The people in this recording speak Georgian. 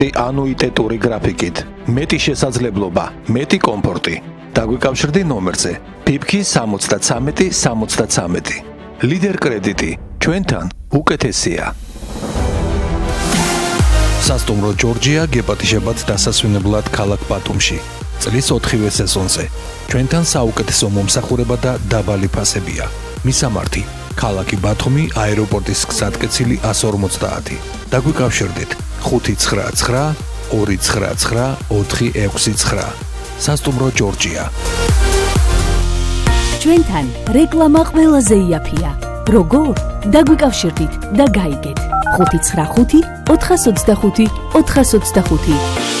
ანუიტეტური გრაფიკით, მეტი შესაძლებლობა, მეტი კომფორტი. დაგვიკავშირდი ნომერზე PIBK 73 ლიდერ კრედიტი, ჩვენთან უკეთესია. სასტუმრო ჯორჯია გეპატიჟებათ დასასვენებლად ქალაქ ბათუმში. წლის 4-ვე სეზონზე. ჩვენთან საუკეთესო მომსახურება და დაბალი ფასებია. მისამართი: ქალაქი ბათუმი, აეროპორტის გზატკეცილი 150. დაგვიკავშირდით 599 299 469. სასტუმრო ჯორჯია. ჩვენთან რეკლამა ყველაზე იაფია. როგორ? დაგვიკავშირდით და გაიგეთ. 595 425 425